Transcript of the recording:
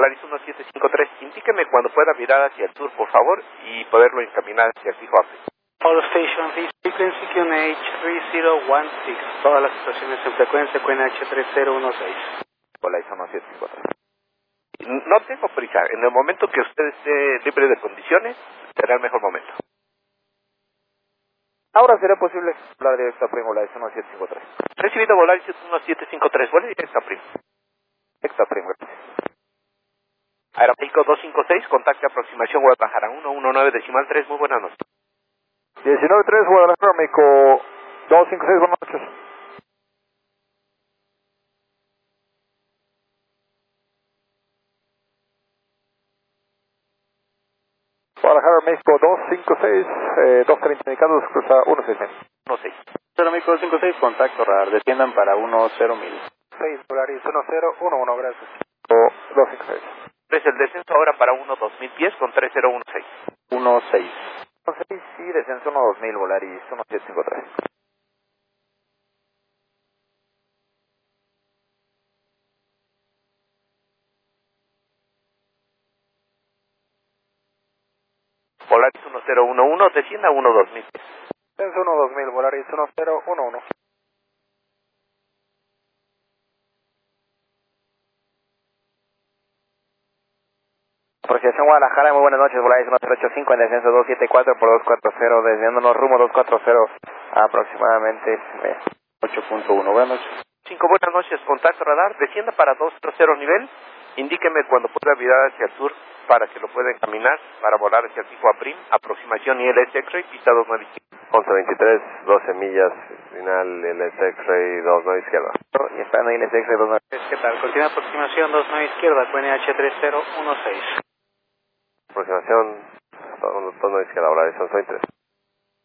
Volaris 1753, indíqueme cuando pueda virar hacia el sur, por favor, y poderlo encaminar hacia el fijo Aprim. All station, this frequency QNH3016. Todas las estaciones en frecuencia QNH3016. Volaris 1753. No tengo prisa. En el momento que usted esté libre de condiciones, será el mejor momento. Ahora será posible volar directo a Aprim, Volaris 1753. Recibido Volaris 1753, vuelve directo a Aprim. Directo a Aprim, gracias. Aeroméxico 256, contacte aproximación Guadalajara 119.3, muy buenas noches. 19-3, Guadalajara, México 256, buenas noches. Guadalajara, México 256, 230 indicados, cruza 16. 16. Aeroméxico 256, contacto radar, desciendan para 10.000. 6, Volaris 1011, gracias. 256. Es el descenso ahora para 1-2000 pies con 3016. 16. 16, sí, descenso 1-2000, Volaris 1753. Volaris 1011, descienda 1-2000 pies. Descenso 1-2000, Volaris 1011. Aproximación Guadalajara, muy buenas noches, Volaris 1085 en descenso 274 por 240, desviándonos rumbo 240 aproximadamente 8.1, buenas noches. 5, buenas noches, contacto radar, descienda para 230 nivel, indíqueme cuando pueda virar hacia el sur para que lo pueda encaminar para volar hacia el fijo Aprim, aproximación ILS X-Ray, pista 29 izquierda. 1123, 12 millas, final ILS X-Ray 29 izquierda. Y esperando ILS X-Ray 29. ¿Qué tal? Continúa aproximación 29 izquierda QNH3016. Aproximación 29 izquierda, Volaris 1123.